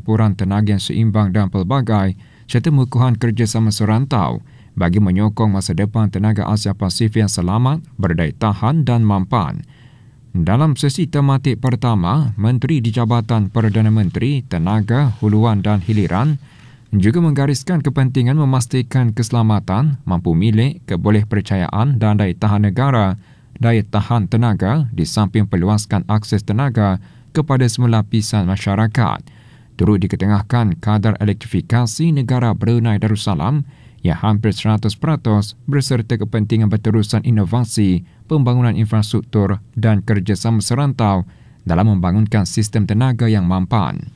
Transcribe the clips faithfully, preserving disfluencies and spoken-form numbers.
percampuran tenaga yang seimbang dan pelbagai serta mengukuhan kerjasama serantau bagi menyokong masa depan tenaga Asia Pasifik yang selamat, berdaya tahan dan mampan. Dalam sesi tematik pertama, Menteri di Jabatan Perdana Menteri, Tenaga, Huluan dan Hiliran juga menggariskan kepentingan memastikan keselamatan, mampu milik, kebolehpercayaan dan daya tahan negara, daya tahan tenaga di samping peluaskan akses tenaga kepada semua lapisan masyarakat. Turut diketengahkan kadar elektrifikasi negara Brunei Darussalam yang hampir seratus peratus berserta kepentingan berterusan inovasi, pembangunan infrastruktur dan kerjasama serantau dalam membangunkan sistem tenaga yang mampan.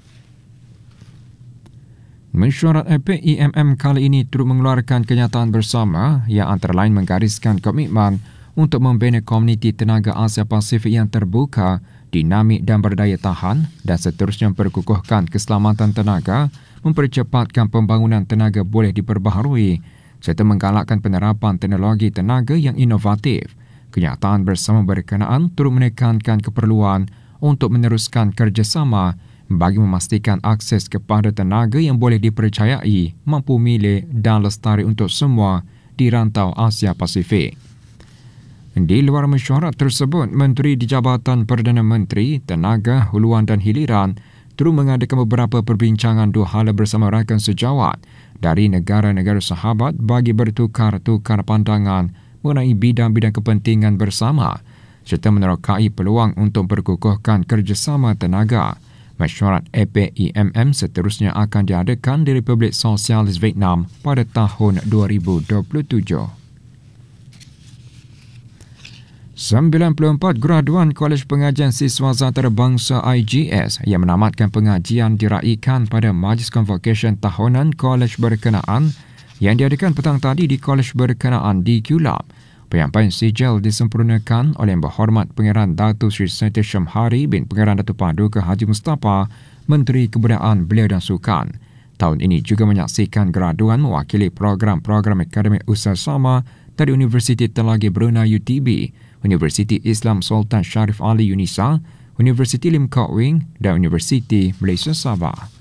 Mesyuarat APEC E M M kali ini turut mengeluarkan kenyataan bersama yang antara lain menggariskan komitmen untuk membina komuniti tenaga Asia Pasifik yang terbuka, dinamik dan berdaya tahan dan seterusnya memperkukuhkan keselamatan tenaga, mempercepatkan pembangunan tenaga boleh diperbaharui serta menggalakkan penerapan teknologi tenaga yang inovatif. Kenyataan bersama berkenaan turut menekankan keperluan untuk meneruskan kerjasama bagi memastikan akses kepada tenaga yang boleh dipercayai, mampu milik dan lestari untuk semua di rantau Asia Pasifik. Di luar mesyuarat tersebut, Menteri di Jabatan Perdana Menteri, Tenaga, Huluan dan Hiliran turut mengadakan beberapa perbincangan dua hala bersama rakan sejawat dari negara-negara sahabat bagi bertukar-tukar pandangan mengenai bidang-bidang kepentingan bersama serta menerokai peluang untuk berkukuhkan kerjasama tenaga. Mesyuarat APEC E M M seterusnya akan diadakan di Republik Sosialis Vietnam pada tahun dua ribu dua puluh tujuh. sembilan puluh empat graduan Kolej Pengajian Siswaza Antarabangsa I G S yang menamatkan pengajian diraikan pada Majlis Convocation tahunan kolej berkenaan yang diadakan petang tadi di kolej berkenaan di Kulap. Penyampaian sijil disempurnakan oleh Yang Berhormat Pangeran Datuk Seri Seti Syamhari bin Pangeran Datuk Paduka Haji Mustafa, Menteri Kebudayaan Belia dan Sukan. Tahun ini juga menyaksikan graduan mewakili program-program akademik usaha sama dari Universiti Telagi Brunei U T B, Universiti Islam Sultan Sharif Ali Unisa, Universiti Lim Kok Wing dan Universiti Malaysia Sabah.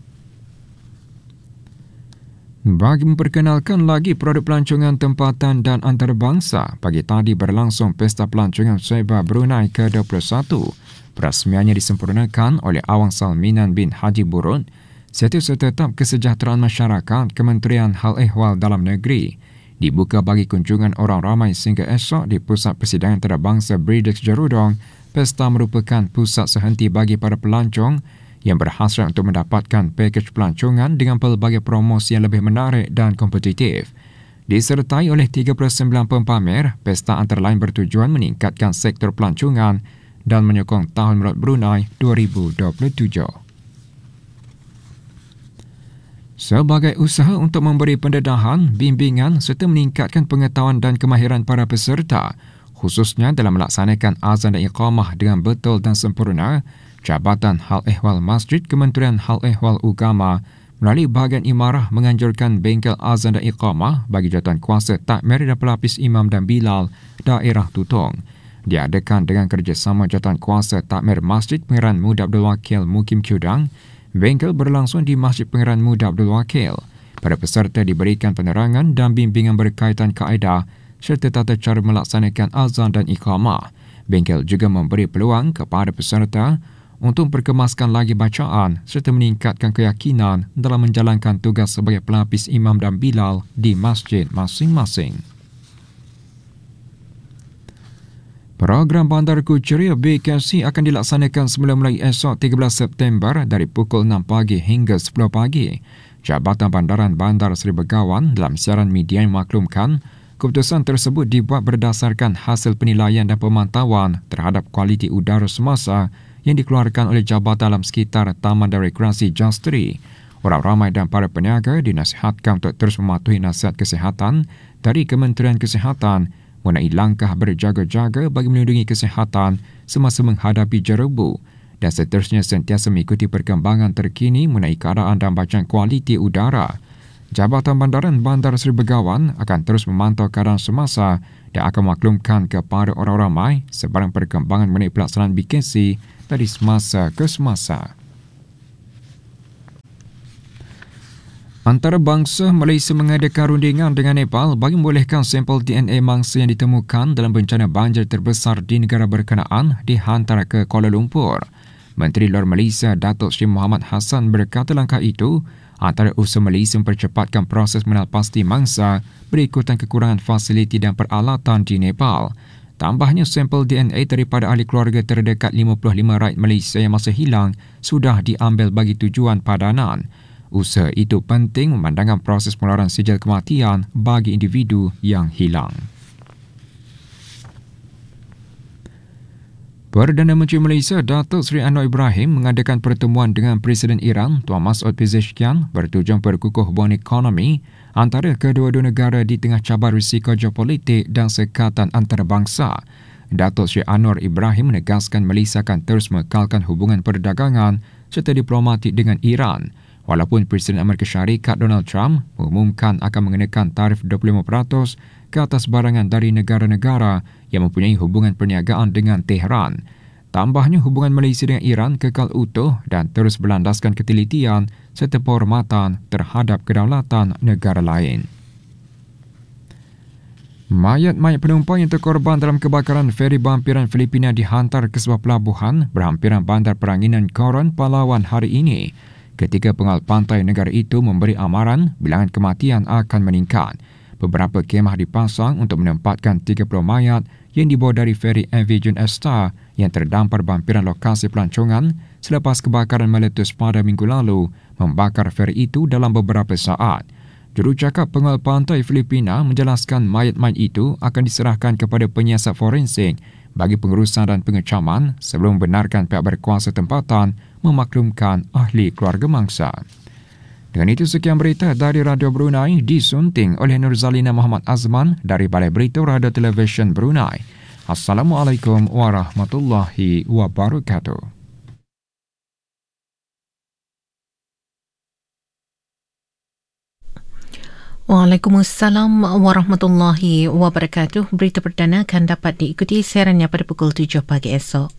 Bagi memperkenalkan lagi produk pelancongan tempatan dan antarabangsa, pagi tadi berlangsung Pesta Pelancongan Saiba Brunei ke dua puluh satu. Perasmiannya disempurnakan oleh Awang Salminan bin Haji Burud, Setiausaha Tetap Kesejahteraan Masyarakat Kementerian Hal Ehwal Dalam Negeri. Dibuka bagi kunjungan orang ramai sehingga esok di Pusat Persidangan Antarabangsa Bredex Jarudong. Pesta merupakan pusat sehenti bagi para pelancong yang berhasrat untuk mendapatkan pakej pelancongan dengan pelbagai promosi yang lebih menarik dan kompetitif. Disertai oleh tiga puluh sembilan pempamer, pesta antara lain bertujuan meningkatkan sektor pelancongan dan menyokong Tahun Melalui Brunei dua ribu dua puluh tujuh. Sebagai usaha untuk memberi pendedahan, bimbingan serta meningkatkan pengetahuan dan kemahiran para peserta, khususnya dalam melaksanakan azan dan iqamah dengan betul dan sempurna, Jabatan Hal Ehwal Masjid Kementerian Hal Ehwal Ugama melalui bahagian imarah menganjurkan bengkel azan dan iqamah bagi jawatan kuasa takmir dan pelapis imam dan bilal daerah Tutong. Diadakan dengan kerjasama jawatan kuasa takmir Masjid Pangeran Muda Abdul Wakil Mukim Kudang. Bengkel berlangsung di Masjid Pangeran Muda Abdul Wakil. Para peserta diberikan penerangan dan bimbingan berkaitan kaedah serta tata cara melaksanakan azan dan iqamah. Bengkel juga memberi peluang kepada peserta untuk perkemaskan lagi bacaan serta meningkatkan keyakinan dalam menjalankan tugas sebagai pelapis imam dan bilal di masjid masing-masing. Program Bandarku Ceria B K C akan dilaksanakan semula mulai esok tiga belas September dari pukul enam pagi hingga sepuluh pagi. Jabatan Bandaran Bandar Seri Begawan dalam siaran media memaklumkan keputusan tersebut dibuat berdasarkan hasil penilaian dan pemantauan terhadap kualiti udara semasa yang dikeluarkan oleh jabatan dalam sekitar Taman dan Rekreasi Jastri. Orang ramai dan para peniaga dinasihatkan untuk terus mematuhi nasihat kesihatan dari Kementerian Kesihatan mengenai langkah berjaga-jaga bagi melindungi kesihatan semasa menghadapi jerebu dan seterusnya sentiasa mengikuti perkembangan terkini mengenai keadaan dan bacaan kualiti udara. Jabatan Bandaran Bandar Seri Begawan akan terus memantau keadaan semasa dan akan memaklumkan kepada orang ramai sebarang perkembangan mengenai pelaksanaan B K C dari semasa ke semasa. Antarabangsa Malaysia mengadakan rundingan dengan Nepal bagi membolehkan sampel D N A mangsa yang ditemukan dalam bencana banjir terbesar di negara berkenaan dihantar ke Kuala Lumpur. Menteri Luar Malaysia Datuk Seri Mohamad Hassan berkata langkah itu antara usaha Malaysia mempercepatkan proses mengenal pasti mangsa berikutan kekurangan fasiliti dan peralatan di Nepal. Tambahnya, sampel D N A daripada ahli keluarga terdekat lima puluh lima rakyat Malaysia yang masih hilang sudah diambil bagi tujuan padanan. Usaha itu penting memandangkan proses pengeluaran sijil kematian bagi individu yang hilang. Perdana Menteri Malaysia Datuk Seri Anwar Ibrahim mengadakan pertemuan dengan Presiden Iran Tuan Masoud Pezeshkian bertujuan perkukuh hubungan ekonomi antara kedua-dua negara di tengah cabar risiko geopolitik dan sekatan antarabangsa. Datuk Seri Anwar Ibrahim menegaskan Malaysia akan terus mengekalkan hubungan perdagangan serta diplomatik dengan Iran. Walaupun Presiden Amerika Syarikat Donald Trump mengumumkan akan mengenakan tarif dua puluh lima peratus ke atas barangan dari negara-negara yang mempunyai hubungan perniagaan dengan Tehran. Tambahnya, hubungan Malaysia dengan Iran kekal utuh dan terus berlandaskan ketelitian serta penghormatan terhadap kedaulatan negara lain. Mayat-mayat penumpang yang terkorban dalam kebakaran feri berhampiran Filipina dihantar ke sebuah pelabuhan berhampiran bandar Peranginan Coron, Palawan hari ini. Ketika pengawal pantai negara itu memberi amaran bilangan kematian akan meningkat. Beberapa kemah dipasang untuk menempatkan tiga puluh mayat yang dibawa dari feri M V Jun Star yang terdampar berhampiran lokasi pelancongan selepas kebakaran meletus pada minggu lalu membakar feri itu dalam beberapa saat. Jurucakap pengawal pantai Filipina menjelaskan mayat-mayat itu akan diserahkan kepada penyiasat forensik bagi pengurusan dan pengecaman sebelum membenarkan pihak berkuasa tempatan memaklumkan ahli keluarga mangsa. Dengan itu, sekian berita dari Radio Brunei disunting oleh Nurzalina Muhammad Azman dari Balai Berita Radio Televisyen Brunei. Assalamualaikum warahmatullahi wabarakatuh. Waalaikumsalam warahmatullahi wabarakatuh. Berita perdana akan dapat diikuti siarannya pada pukul tujuh pagi esok.